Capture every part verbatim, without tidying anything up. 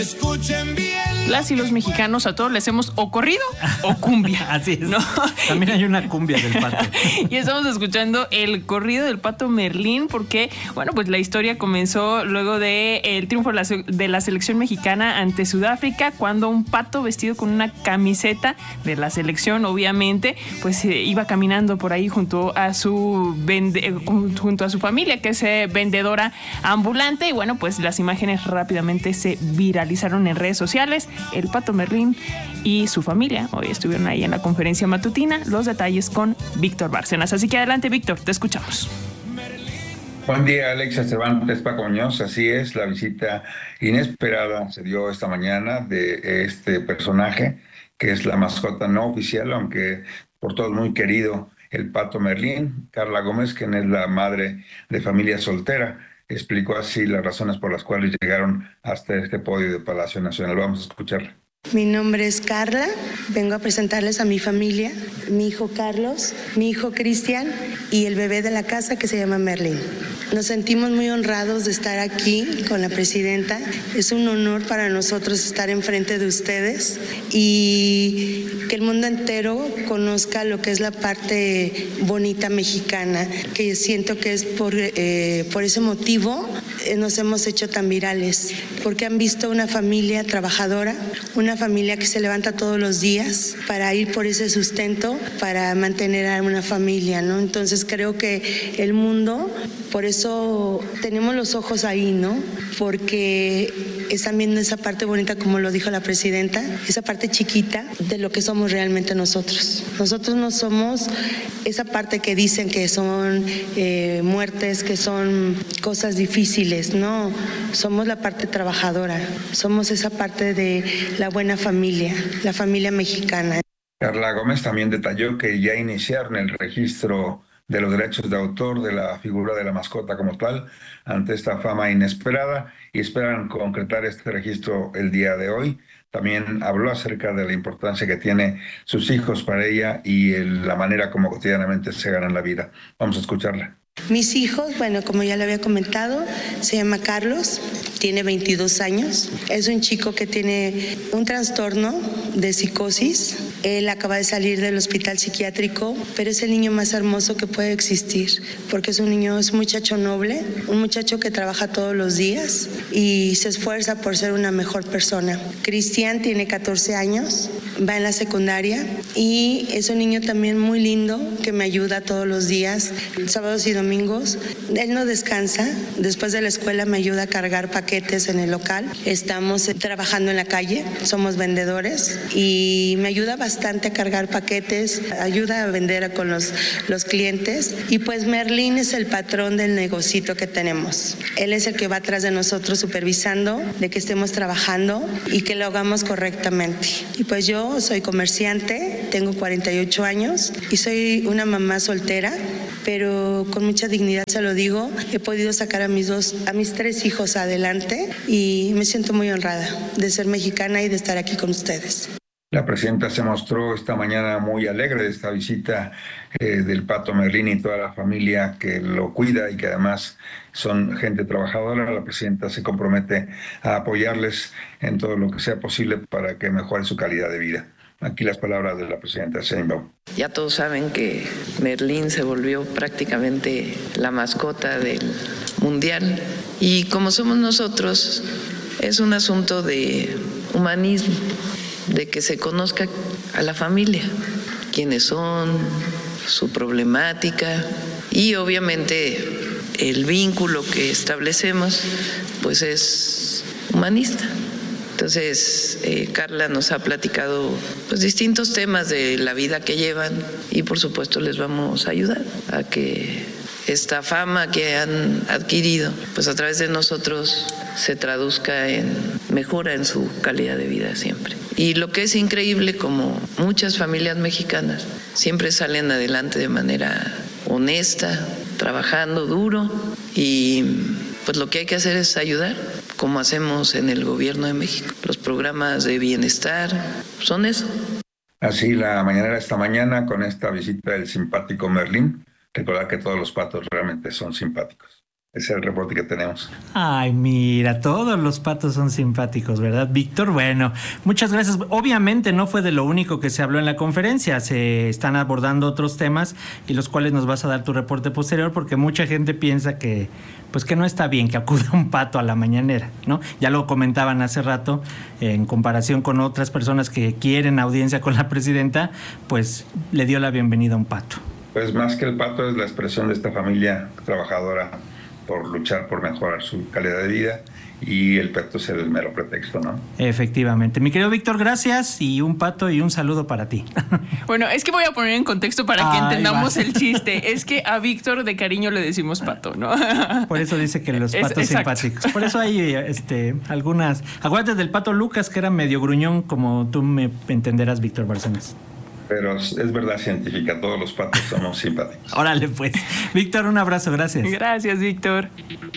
Escuchen bien. Las y los mexicanos a todos le hacemos o corrido o cumbia. Así es. ¿No? También hay una cumbia del pato. Y estamos escuchando el corrido del Pato Merlín porque, bueno, pues la historia comenzó luego de el triunfo de la, de la selección mexicana ante Sudáfrica, cuando un pato vestido con una camiseta de la selección, obviamente, pues eh, iba caminando por ahí junto a su vende, junto a su familia, que es eh, vendedora ambulante. Y bueno, pues las imágenes rápidamente se viralizaron en redes sociales. El Pato Merlín y su familia hoy estuvieron ahí en la conferencia matutina. Los detalles con Víctor Bárcenas. Así que adelante, Víctor, te escuchamos. Buen día, Alexa Cervantes, Paco Muñoz. Así es, la visita inesperada se dio esta mañana de este personaje, que es la mascota no oficial, aunque por todos muy querido, el Pato Merlín. Carla Gómez, quien es la madre de familia soltera, explicó así las razones por las cuales llegaron hasta este podio de Palacio Nacional. Vamos a escucharla. Mi nombre es Carla, vengo a presentarles a mi familia, mi hijo Carlos, mi hijo Cristian y el bebé de la casa que se llama Merlín. Nos sentimos muy honrados de estar aquí con la presidenta. Es un honor para nosotros estar enfrente de ustedes y que el mundo entero conozca lo que es la parte bonita mexicana, que siento que es por, eh, por ese motivo eh, nos hemos hecho tan virales, porque han visto una familia trabajadora, una familia que se levanta todos los días para ir por ese sustento, para mantener a una familia, ¿no? Entonces creo que el mundo, por eso tenemos los ojos ahí, ¿no? Porque están viendo esa parte bonita, como lo dijo la presidenta, esa parte chiquita de lo que somos realmente nosotros. Nosotros no somos esa parte que dicen que son eh, muertes, que son cosas difíciles, no. Somos la parte trabajadora, somos esa parte de la buena familia, la familia mexicana. Carla Gómez también detalló que ya iniciaron el registro de los derechos de autor de la figura de la mascota como tal ante esta fama inesperada y esperan concretar este registro el día de hoy. También habló acerca de la importancia que tiene sus hijos para ella y el, la manera como cotidianamente se ganan la vida. Vamos a escucharla. Mis hijos, bueno, como ya le había comentado, se llama Carlos, tiene veintidós años, es un chico que tiene un trastorno de psicosis. Él acaba de salir del hospital psiquiátrico, pero es el niño más hermoso que puede existir, porque es un niño, es un muchacho noble, un muchacho que trabaja todos los días y se esfuerza por ser una mejor persona. Cristian tiene catorce años, va en la secundaria y es un niño también muy lindo que me ayuda todos los días, sábados y domingos. Él no descansa, después de la escuela me ayuda a cargar paquetes en el local. Estamos trabajando en la calle, somos vendedores y me ayuda bastante a cargar paquetes, ayuda a vender con los, los clientes. Y pues Merlín es el patrón del negocito que tenemos. Él es el que va atrás de nosotros supervisando de que estemos trabajando y que lo hagamos correctamente. Y pues yo soy comerciante, tengo cuarenta y ocho años y soy una mamá soltera, pero con mucha dignidad se lo digo. He podido sacar a mis dos, a mis tres hijos adelante y me siento muy honrada de ser mexicana y de estar aquí con ustedes. La presidenta se mostró esta mañana muy alegre de esta visita eh, del Pato Merlín y toda la familia que lo cuida y que además son gente trabajadora. La presidenta se compromete a apoyarles en todo lo que sea posible para que mejore su calidad de vida. Aquí las palabras de la presidenta Sheinbaum. Ya todos saben que Merlín se volvió prácticamente la mascota del mundial y como somos nosotros es un asunto de humanismo, de que se conozca a la familia, quiénes son, su problemática y obviamente el vínculo que establecemos pues es humanista. Entonces, eh, Carla nos ha platicado pues, distintos temas de la vida que llevan y por supuesto les vamos a ayudar a que esta fama que han adquirido pues a través de nosotros se traduzca en mejora en su calidad de vida siempre. Y lo que es increíble, como muchas familias mexicanas siempre salen adelante de manera honesta, trabajando duro y pues lo que hay que hacer es ayudar, como hacemos en el gobierno de México. Los programas de bienestar son eso. Así la mañanera esta mañana con esta visita del simpático Merlín. Recordar que todos los patos realmente son simpáticos. Ese es el reporte que tenemos. Ay, mira, todos los patos son simpáticos, ¿verdad, Víctor? Bueno, muchas gracias. Obviamente no fue de lo único que se habló en la conferencia. Se están abordando otros temas y los cuales nos vas a dar tu reporte posterior, porque mucha gente piensa que, pues que no está bien que acuda un pato a la mañanera, ¿no? Ya lo comentaban hace rato, en comparación con otras personas que quieren audiencia con la presidenta, pues le dio la bienvenida a un pato. Pues más que el pato es la expresión de esta familia trabajadora por luchar por mejorar su calidad de vida, y el pato es el mero pretexto, ¿no? Efectivamente. Mi querido Víctor, gracias, y un pato y un saludo para ti. Bueno, es que voy a poner en contexto para que Ay, entendamos va. el chiste. Es que a Víctor de cariño le decimos pato, ¿no? Por eso dice que los Es- patos exacto. simpáticos. Por eso hay este, algunas... Acuérdate del pato Lucas, que era medio gruñón, como tú me entenderás, Víctor Bárcenas. Pero es es verdad científica, todos los patos somos simpáticos. Órale, pues. Víctor, un abrazo, gracias. Gracias, Víctor.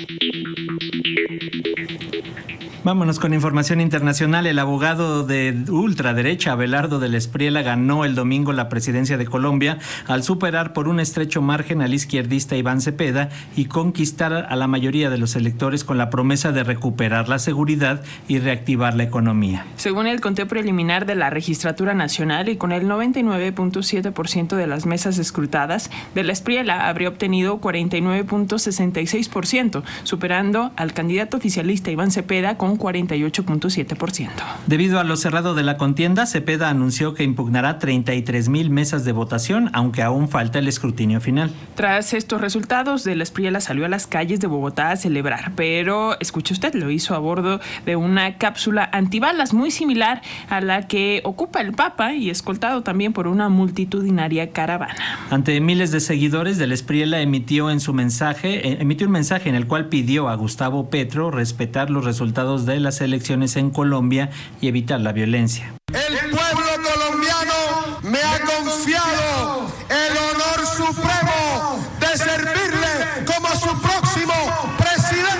Vámonos con información internacional. El abogado de ultraderecha, Abelardo del Espriella, ganó el domingo la presidencia de Colombia al superar por un estrecho margen al izquierdista Iván Cepeda y conquistar a la mayoría de los electores con la promesa de recuperar la seguridad y reactivar la economía. Según el conteo preliminar de la Registratura Nacional y con el noventa y nueve punto siete por ciento de las mesas escrutadas, de la Espriella habría obtenido cuarenta y nueve punto sesenta y seis por ciento, superando al candidato oficialista Iván Cepeda con cuarenta y ocho punto siete por ciento. Debido a lo cerrado de la contienda, Cepeda anunció que impugnará treinta y tres mil mesas de votación, aunque aún falta el escrutinio final. Tras estos resultados, de la Espriella salió a las calles de Bogotá a celebrar, pero escuche usted, lo hizo a bordo de una cápsula antibalas muy similar a la que ocupa el Papa y escoltado también por una multitudinaria caravana. Ante miles de seguidores, del Espriella emitió en su mensaje, eh, emitió un mensaje en el cual pidió a Gustavo Petro respetar los resultados de las elecciones en Colombia y evitar la violencia. El pueblo colombiano me ha confiado el honor supremo de servirle como su próximo presidente.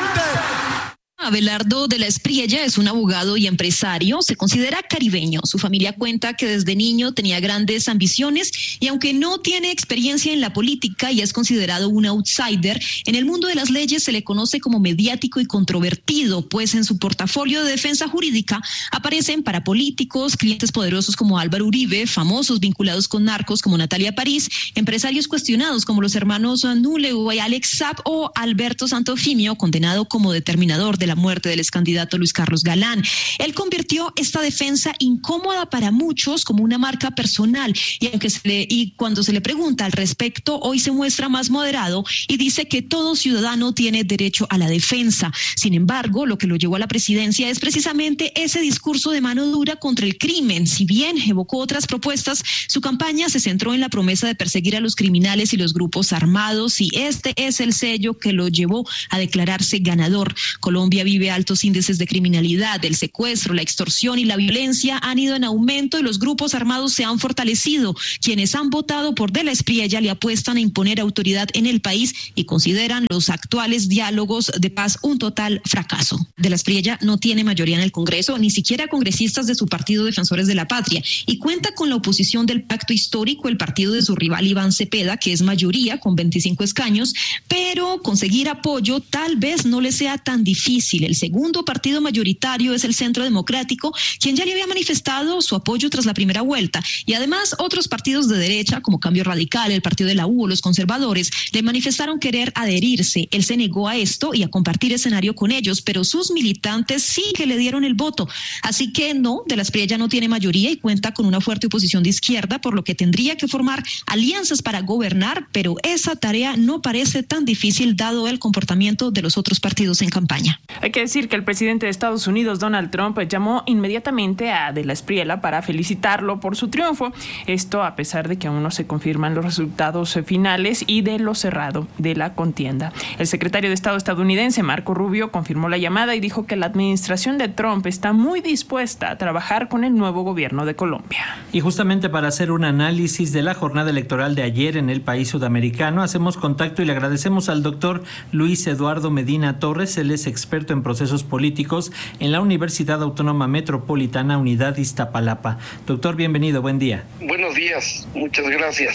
Abelardo de la Espriella es un abogado y empresario, se considera caribeño. Su familia cuenta que desde niño tenía grandes ambiciones y aunque no tiene experiencia en la política y es considerado un outsider, en el mundo de las leyes se le conoce como mediático y controvertido, pues en su portafolio de defensa jurídica aparecen parapolíticos, clientes poderosos como Álvaro Uribe, famosos vinculados con narcos como Natalia París, empresarios cuestionados como los hermanos Nuleu y Alex Saab o Alberto Santofimio, condenado como determinador de la muerte del excandidato Luis Carlos Galán. Él convirtió esta defensa incómoda para muchos como una marca personal y aunque se le, y cuando se le pregunta al respecto, hoy se muestra más moderado y dice que todo ciudadano tiene derecho a la defensa. Sin embargo, lo que lo llevó a la presidencia es precisamente ese discurso de mano dura contra el crimen. Si bien evocó otras propuestas, su campaña se centró en la promesa de perseguir a los criminales y los grupos armados y este es el sello que lo llevó a declararse ganador. Colombia vive altos índices de criminalidad, el secuestro, la extorsión y la violencia han ido en aumento y los grupos armados se han fortalecido. Quienes han votado por De la Espriella le apuestan a imponer autoridad en el país y consideran los actuales diálogos de paz un total fracaso. De la Espriella no tiene mayoría en el Congreso, ni siquiera congresistas de su partido Defensores de la Patria, y cuenta con la oposición del pacto histórico, el partido de su rival Iván Cepeda, que es mayoría con veinticinco escaños, pero conseguir apoyo tal vez no le sea tan difícil. El segundo partido mayoritario es el Centro Democrático, quien ya le había manifestado su apoyo tras la primera vuelta. Y además otros partidos de derecha, como Cambio Radical, el Partido de la U o los conservadores, le manifestaron querer adherirse. Él se negó a esto y a compartir escenario con ellos, pero sus militantes sí que le dieron el voto. Así que no, De la Espriella no tiene mayoría y cuenta con una fuerte oposición de izquierda, por lo que tendría que formar alianzas para gobernar, pero esa tarea no parece tan difícil dado el comportamiento de los otros partidos en campaña. Hay que decir que el presidente de Estados Unidos, Donald Trump, llamó inmediatamente a De la Espriella para felicitarlo por su triunfo. Esto a pesar de que aún no se confirman los resultados finales y de lo cerrado de la contienda. El secretario de Estado estadounidense, Marco Rubio, confirmó la llamada y dijo que la administración de Trump está muy dispuesta a trabajar con el nuevo gobierno de Colombia. Y justamente para hacer un análisis de la jornada electoral de ayer en el país sudamericano, hacemos contacto y le agradecemos al doctor Luis Eduardo Medina Torres. Él es experto en procesos políticos en la Universidad Autónoma Metropolitana Unidad Iztapalapa. Doctor, bienvenido, buen día. Buenos días, muchas gracias.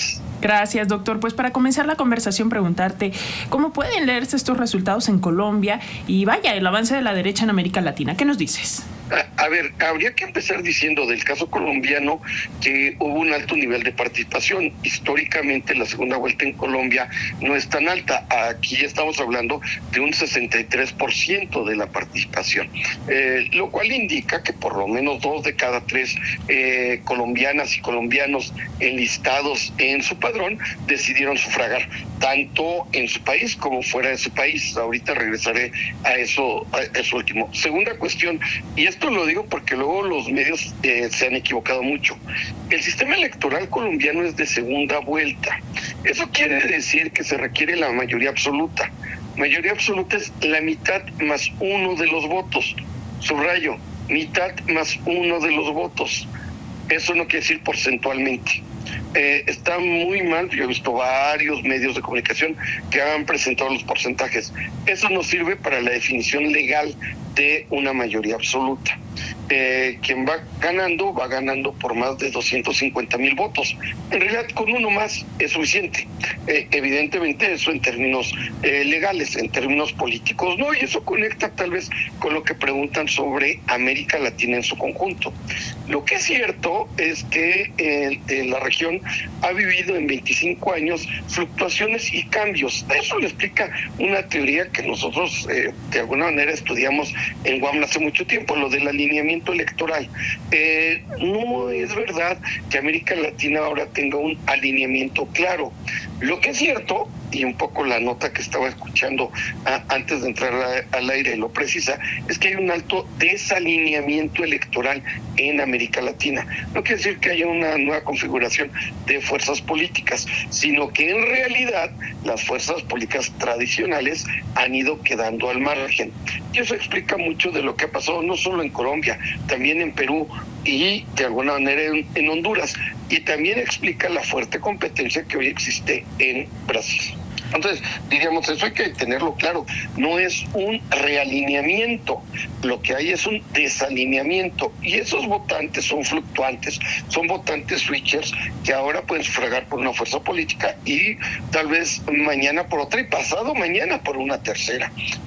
Gracias, doctor. Pues para comenzar la conversación, preguntarte cómo pueden leerse estos resultados en Colombia y vaya, el avance de la derecha en América Latina. ¿Qué nos dices? A, a ver, habría que empezar diciendo del caso colombiano que hubo un alto nivel de participación. Históricamente la segunda vuelta en Colombia no es tan alta. Aquí estamos hablando de un sesenta y tres por ciento de la participación, eh, lo cual indica que por lo menos dos de cada tres eh, colombianas y colombianos enlistados en su padrón decidieron sufragar, tanto en su país como fuera de su país. Ahorita regresaré a eso, a eso último. Segunda cuestión, y esto lo digo porque luego los medios eh, se han equivocado mucho. El sistema electoral colombiano es de segunda vuelta. Eso quiere decir que se requiere la mayoría absoluta. Mayoría absoluta es la mitad más uno de los votos. Subrayo, mitad más uno de los votos. Eso no quiere decir porcentualmente. Eh, está muy mal. Yo he visto varios medios de comunicación que han presentado los porcentajes. Eso no sirve para la definición legal de una mayoría absoluta. Eh, quien va ganando, va ganando por más de doscientos cincuenta mil votos. En realidad, con uno más es suficiente. Eh, evidentemente, eso en términos eh, legales, en términos políticos, no, y eso conecta tal vez con lo que preguntan sobre América Latina en su conjunto. Lo que es cierto es que eh, eh, la región ha vivido en veinticinco años fluctuaciones y cambios. Eso le explica una teoría que nosotros eh, de alguna manera estudiamos en UAM hace mucho tiempo, lo del alineamiento electoral. Eh, no es verdad que América Latina ahora tenga un alineamiento claro. Lo que es cierto, y un poco la nota que estaba escuchando a, antes de entrar a, al aire lo precisa, es que hay un alto desalineamiento electoral en América Latina. No quiere decir que haya una nueva configuración de fuerzas políticas, sino que en realidad las fuerzas políticas tradicionales han ido quedando al margen. Y eso explica mucho de lo que ha pasado no solo en Colombia, también en Perú y de alguna manera en, en Honduras. Y también explica la fuerte competencia que hoy existe en Brasil. Entonces, diríamos, eso hay que tenerlo claro. No es un realineamiento, lo que hay es un desalineamiento. Y esos votantes son fluctuantes, son votantes switchers que ahora pueden sufragar por una fuerza política y tal vez mañana por otra y pasado mañana por una tercera.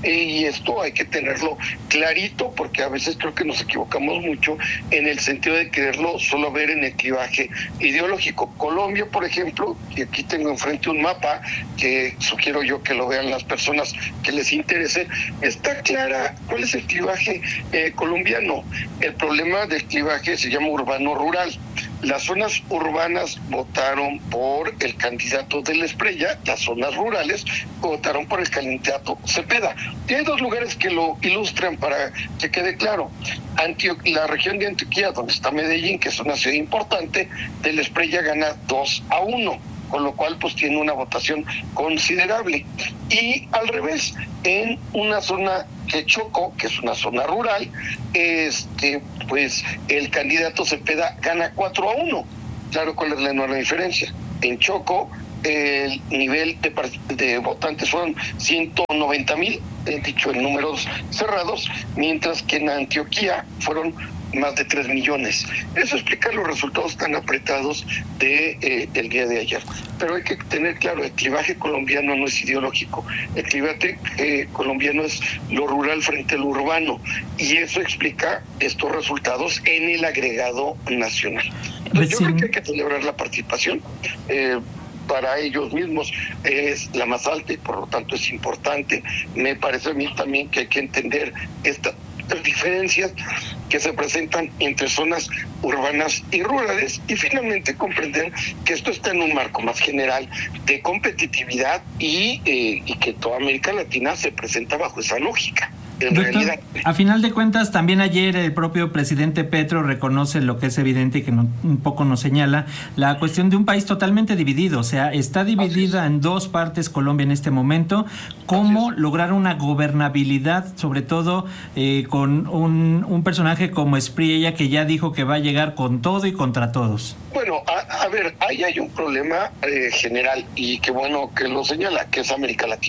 Y esto hay que tenerlo clarito porque a veces creo que nos equivocamos mucho en el sentido de quererlo solo ver en el clivaje ideológico. Colombia, por ejemplo, y aquí tengo enfrente un mapa que sugiero yo que lo vean las personas que les interese, está clara cuál es el clivaje eh, colombiano. El problema del clivaje se llama urbano-rural. Las zonas urbanas votaron por el candidato de la Espriella, las zonas rurales votaron por el candidato Cepeda. Y hay dos lugares que lo ilustran para que quede claro. Antio- la región de Antioquia, donde está Medellín, que es una ciudad importante, de la Espriella gana dos a uno. Con lo cual pues tiene una votación considerable. Y al revés, en una zona de Choco, que es una zona rural, este pues el candidato Cepeda gana cuatro a uno. Claro, ¿cuál es la enorme diferencia? En Choco el nivel de, de votantes fueron ciento noventa mil, eh, dicho en números cerrados, mientras que en Antioquia fueron más de tres millones. Eso explica los resultados tan apretados de, eh, del día de ayer. Pero hay que tener claro, el clivaje colombiano no es ideológico. El clivaje eh, colombiano es lo rural frente a lo urbano. Y eso explica estos resultados en el agregado nacional. Entonces, yo creo que hay que celebrar la participación. Eh, para ellos mismos es la más alta y por lo tanto es importante. Me parece a mí también que hay que entender esta diferencias que se presentan entre zonas urbanas y rurales y finalmente comprender que esto está en un marco más general de competitividad y, eh, y que toda América Latina se presenta bajo esa lógica. En Doctor, realidad, a final de cuentas, también ayer el propio presidente Petro reconoce lo que es evidente y que no, un poco nos señala, la cuestión de un país totalmente dividido, o sea, está dividida en dos partes Colombia en este momento. ¿Cómo lograr una gobernabilidad, sobre todo eh, con un, un personaje como Espriella, que ya dijo que va a llegar con todo y contra todos? Bueno, a, a ver, ahí hay un problema eh, general y qué bueno que lo señala, que es América Latina.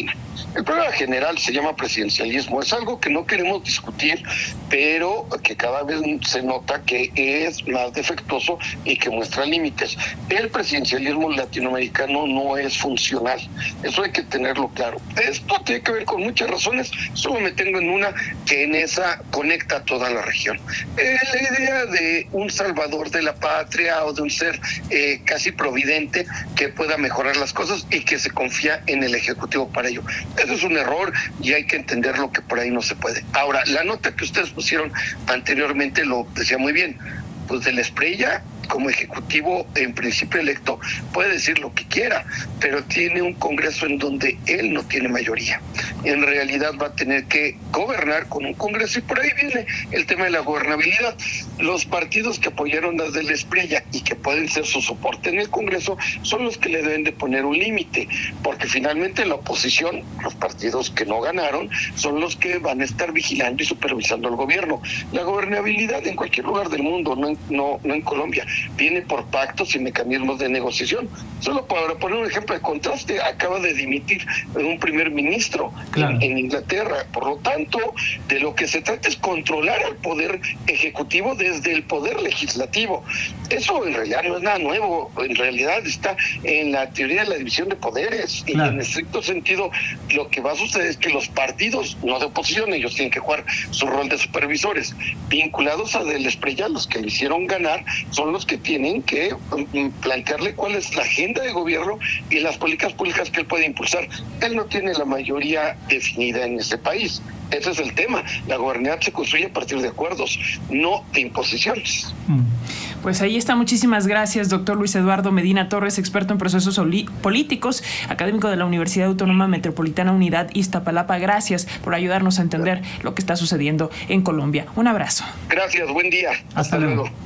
El problema general se llama presidencialismo. Es algo que no queremos discutir, pero que cada vez se nota que es más defectuoso y que muestra límites. El presidencialismo latinoamericano no es funcional. Eso hay que tenerlo claro. Esto tiene que ver con muchas razones. Solo me tengo en una, que en esa conecta a toda la región. Eh, la idea de un salvador de la patria o de un ser eh, casi providente que pueda mejorar las cosas y que se confía en el Ejecutivo para ello. Eso es un error y hay que entenderlo, que por ahí no se puede. Ahora, la nota que ustedes pusieron anteriormente lo decía muy bien. Pues de la Espriella, como ejecutivo en principio electo, puede decir lo que quiera, pero tiene un Congreso en donde él no tiene mayoría. En realidad va a tener que gobernar con un Congreso, y por ahí viene el tema de la gobernabilidad. Los partidos que apoyaron desde la Espriella y que pueden ser su soporte en el Congreso son los que le deben de poner un límite, porque finalmente la oposición, los partidos que no ganaron, son los que van a estar vigilando y supervisando al gobierno. La gobernabilidad en cualquier lugar del mundo, no en, no, no en Colombia, viene por pactos y mecanismos de negociación. Solo para poner un ejemplo de contraste, acaba de dimitir un primer ministro claro. en, en Inglaterra. Por lo tanto, de lo que se trata es controlar al poder ejecutivo desde el poder legislativo. Eso en realidad no es nada nuevo, en realidad está en la teoría de la división de poderes, claro. y en estricto sentido lo que va a suceder es que los partidos, no de oposición, ellos tienen que jugar su rol de supervisores, vinculados a Del Espriella, los que le hicieron ganar, son los que tienen que um, plantearle cuál es la agenda de gobierno y las políticas públicas que él puede impulsar. Él no tiene la mayoría definida en este país. Ese es el tema. La gobernabilidad se construye a partir de acuerdos, no de imposiciones. Pues ahí está. Muchísimas gracias, doctor Luis Eduardo Medina Torres, experto en procesos políticos, académico de la Universidad Autónoma Metropolitana Unidad Iztapalapa. Gracias por ayudarnos a entender lo que está sucediendo en Colombia. Un abrazo. Gracias, buen día. Hasta, Hasta luego. luego.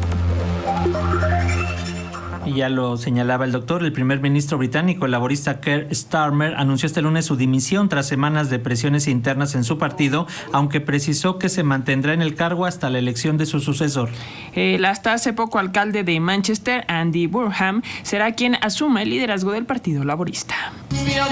Y ya lo señalaba el doctor, el primer ministro británico, el laborista Keir Starmer, anunció este lunes su dimisión tras semanas de presiones internas en su partido, aunque precisó que se mantendrá en el cargo hasta la elección de su sucesor. El hasta hace poco alcalde de Manchester, Andy Burnham, será quien asuma el liderazgo del Partido Laborista.